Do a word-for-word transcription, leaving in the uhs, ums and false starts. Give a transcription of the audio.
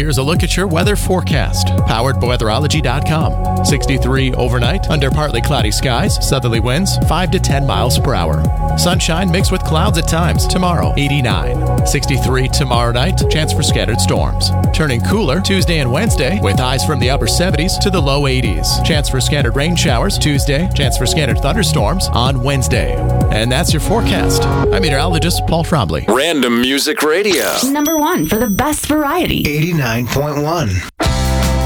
here's a look at your weather forecast. Powered by weatherology dot com. sixty-three overnight, under partly cloudy skies, southerly winds five to ten miles per hour. Sunshine mixed with clouds at times. Tomorrow, eighty-nine. sixty-three tomorrow night, chance for scattered storms. Turning cooler Tuesday and Wednesday with highs from the upper seventies to the low eighties. Chance for scattered rain showers Tuesday, chance for scattered thunderstorms on Wednesday. And that's your forecast. I'm meteorologist Paul Trombley. Random Music Radio. Number one for the best variety. eighty-nine point one.